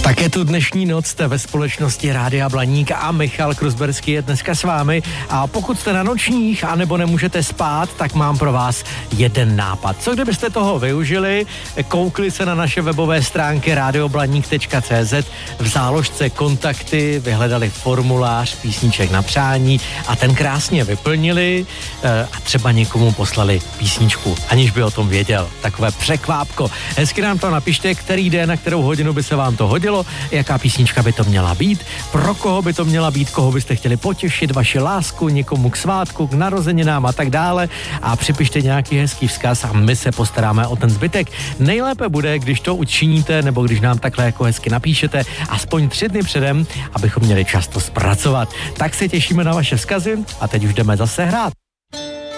Také tu dnešní noc jste ve společnosti Rádia Blaník a Michal Kruzberský je dneska s vámi. A pokud jste na nočních anebo nemůžete spát, tak mám pro vás jeden nápad. Co kdybyste toho využili, koukli se na naše webové stránky radioblaník.cz, v záložce kontakty vyhledali formulář písniček na přání a ten krásně vyplnili a třeba někomu poslali písničku, aniž by o tom věděl. Takové překvápko. Hezky nám to napište, který den, na kterou hodinu by se vám to hodilo, jaká písnička by to měla být, pro koho by to měla být, koho byste chtěli potěšit, vaši lásku, někomu k svátku, k narozeninám a tak dále a připište nějaký hezký vzkaz a my se postaráme o ten zbytek. Nejlépe bude, když to učiníte nebo když nám takhle jako hezky napíšete aspoň 3 dny předem, abychom měli čas to zpracovat. Tak se těšíme na vaše vzkazy a teď už jdeme zase hrát.